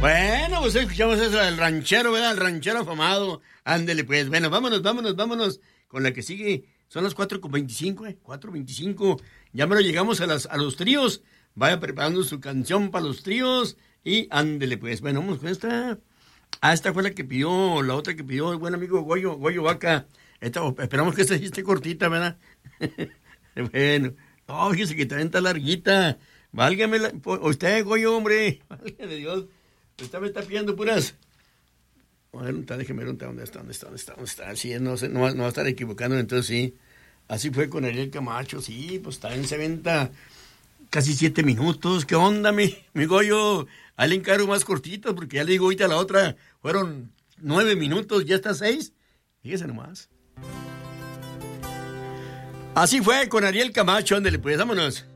Bueno, pues escuchamos eso del ranchero, ¿verdad? El ranchero afamado. Ándele, pues. Bueno, vámonos con la que sigue. Son las 4:25, 4:25. Ya me lo llegamos a los tríos. Vaya preparando su canción para los tríos. Y ándele, pues. Bueno, vamos con esta. Esta fue la otra que pidió el buen amigo Goyo Vaca. Esperamos que esta sí esté cortita, ¿verdad? Bueno. No, fíjese que también está larguita. Válgame usted, Goyo, hombre. Válgame Dios. Usted me está pidiendo puras. Bueno, déjeme ver dónde está. Sí, no va a estar equivocando, entonces sí. Así fue con Ariel Camacho, sí, pues también se venta casi 7 minutos. ¿Qué onda, mi Goyo? Ahí le encargo más cortito, porque ya le digo ahorita a la otra, fueron 9 minutos, ya está 6. Fíjese nomás. Así fue con Ariel Camacho, ándele pues, vámonos.